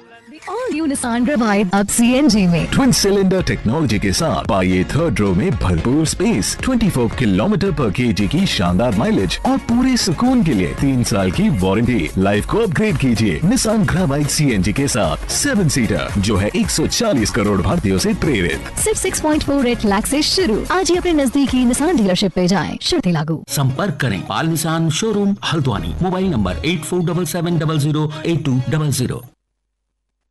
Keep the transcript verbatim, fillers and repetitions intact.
All new Nissan ग्रेवाइड अब CNG में twin cylinder technology के साथ पाइए थर्ड रो में भरपूर स्पेस, चौबीस किलोमीटर पर केजी की शानदार माइलेज और पूरे सुकून के लिए तीन साल की वारंटी। लाइफ को अपग्रेड कीजिए निसान ग्रेवाइड सीएनजी के साथ, सेवन सीटर जो है एक सौ चालीस करोड़ भारतीयों से प्रेरित। सिर्फ छह पॉइंट चार आठ लाख से शुरू। आज ही अपने नजदीकी निसान डीलरशिप पे जाएं, शर्तें लागू। संपर्क करें पाल Nissan showroom Haldwani. Mobile number eight four seven seven double zero eight to double zero.